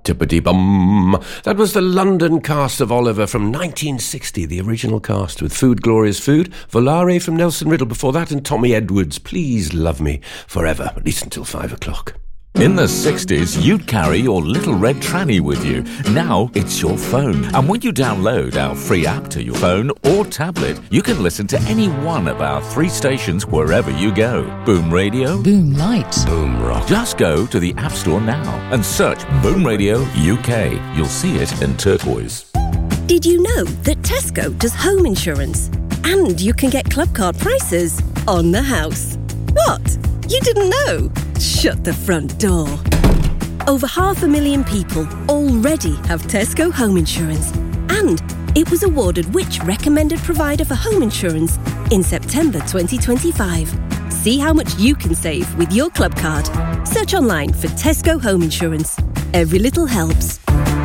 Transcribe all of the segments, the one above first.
Tippity-bum. That was the London cast of Oliver from 1960, the original cast, with Food Glorious Food, Volare from Nelson Riddle before that, and Tommy Edwards, Please Love Me Forever, at least until 5 o'clock. In the 60s, you'd carry your little red tranny with you. Now it's your phone. And when you download our free app to your phone or tablet, you can listen to any one of our 3 stations wherever you go. Boom Radio, Boom Light, Boom Rock. Just go to the App Store now and search Boom Radio UK. You'll see it in turquoise. Did you know that Tesco does home insurance? And you can get club card prices on the house. What? You didn't know? Shut the front door. Over 500,000 people already have Tesco home insurance. And it was awarded which recommended provider for home insurance in September 2025. See how much you can save with your club card. Search online for Tesco home insurance. Every little helps.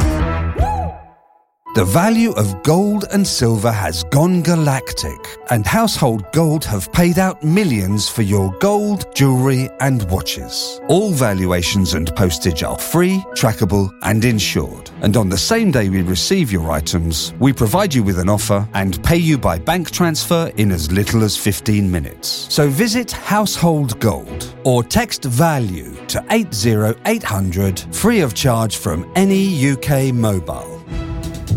The value of gold and silver has gone galactic, and Household Gold have paid out millions for your gold, jewellery and watches. All valuations and postage are free, trackable and insured. And on the same day we receive your items, we provide you with an offer and pay you by bank transfer in as little as 15 minutes. So visit Household Gold or text VALUE to 80800 free of charge from any UK mobile.